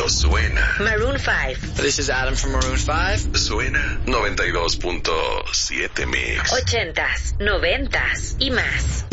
suena. Maroon 5. This is Adam from Maroon 5. Suena 92.7 Mix. 80s, 90s y más.